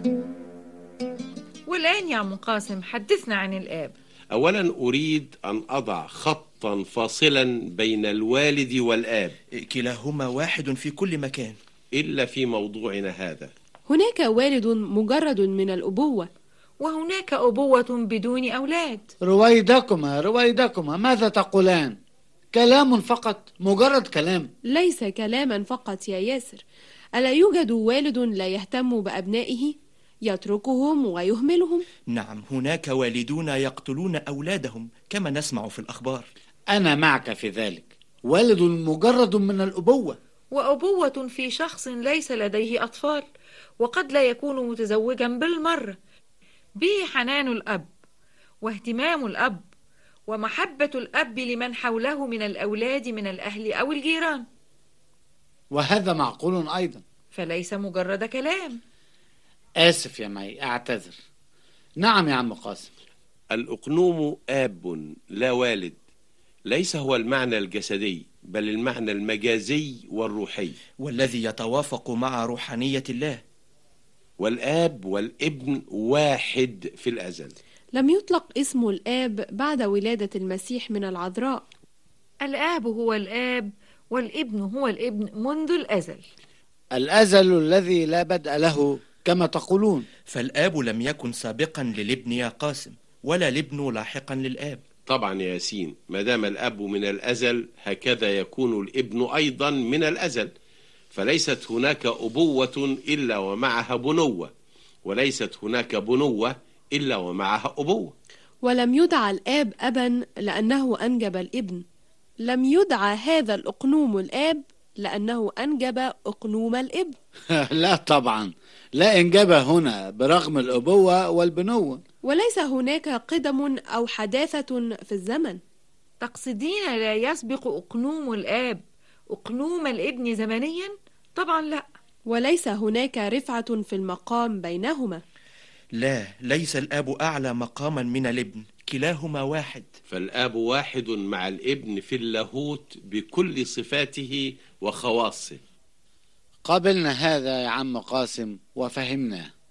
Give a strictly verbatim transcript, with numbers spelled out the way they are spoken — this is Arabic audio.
والآن يا عم قاسم حدثنا عن الآب. أولا أريد أن أضع خطا فاصلا بين الوالد والآب، كلاهما واحد في كل مكان إلا في موضوعنا هذا. هناك والد مجرد من الأبوة، وهناك أبوة بدون أولاد. رويدكما رويدكما ماذا تقولان؟ كلام فقط، مجرد كلام. ليس كلاما فقط يا ياسر. ألا يوجد والد لا يهتم بأبنائه، يتركهم ويهملهم؟ نعم، هناك والدون يقتلون أولادهم كما نسمع في الأخبار. أنا معك في ذلك، والد مجرد من الأبوة. وأبوة في شخص ليس لديه أطفال، وقد لا يكون متزوجا بالمرة، به حنان الأب واهتمام الأب ومحبة الأب لمن حوله من الأولاد من الأهل أو الجيران. وهذا معقول أيضا، فليس مجرد كلام. آسف يا معي، أعتذر. نعم يا عم قاسم. الأقنوم آب لا والد، ليس هو المعنى الجسدي بل المعنى المجازي والروحي، والذي يتوافق مع روحانية الله. والآب والابن واحد في الأزل. لم يطلق اسم الآب بعد ولادة المسيح من العذراء. الآب هو الآب والابن هو الابن منذ الأزل، الأزل الذي لا بدء له كما تقولون. فالآب لم يكن سابقا للابن يا قاسم، ولا الابن لاحقا للآب. طبعا يا ياسين، ما دام الأب من الأزل هكذا يكون الابن أيضا من الأزل، فليست هناك أبوة إلا ومعها بنوة، وليست هناك بنوة إلا ومعها أبوة. ولم يدعى الآب أبا لأنه أنجب الابن، لم يدعى هذا الأقنوم الآب لأنه أنجب أقنوم الابن. لا طبعا، لا إنجاب هنا برغم الأبوة والبنوة. وليس هناك قدم أو حداثة في الزمن. تقصدين لا يسبق أقنوم الآب أقنوم الابن زمنيا؟ طبعا لا. وليس هناك رفعة في المقام بينهما. لا، ليس الآب أعلى مقاما من الابن، كلاهما واحد. فالآب واحد مع الابن في اللاهوت بكل صفاته وخواصه. قابلنا هذا يا عم قاسم وفهمناه.